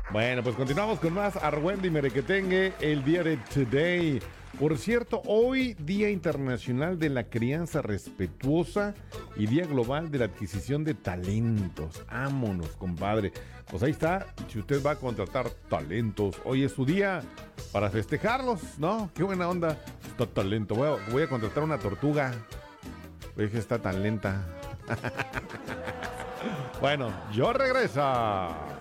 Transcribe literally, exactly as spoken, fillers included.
Bueno, pues continuamos con más Argüende y Merequetengue el día de today. Por cierto, hoy Día Internacional de la Crianza Respetuosa y Día Global de la Adquisición de Talentos. Ámonos, compadre. Pues ahí está, si usted va a contratar talentos, hoy es su día para festejarlos, ¿no? Qué buena onda. Está talento, voy a, voy a contratar una tortuga. Oye, que está tan lenta. Bueno, yo regresa.